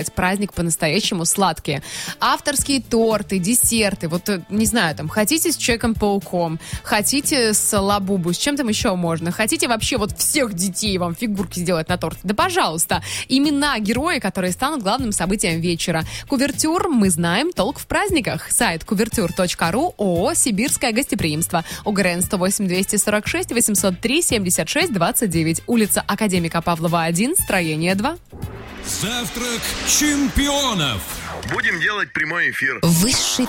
праздник по-настоящему сладкие. Авторские торты, десерты, вот, не знаю, там, хотите с Человеком-пауком, хотите с Лабубу, с чем там еще можно, хотите вообще вот всех детей вам фигурки сделать на торте, да пожалуйста. Имена герои, которые станут главным событием вечера. Кувертюр мы знаем, толк в праздниках. Сайт kuvertur.ru, ООО «Сибирское гостеприимство». УГРН 108 246 803 76 29. Улица Академика Павлова, 1, строение 2. Завтрак чемпионов. Будем делать прямой эфир. Высший